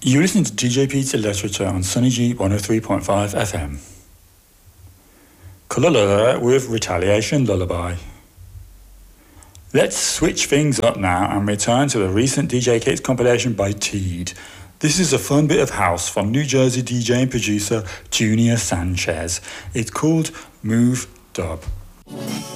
You're listening to DJ Pizza Literature on Sunny G 103.5 FM. Colour with Retaliation Lullaby. Let's switch things up now and return to the recent DJ Kits compilation by Teed. This is a fun bit of house from New Jersey DJ and producer Junior Sanchez. It's called Move Dub.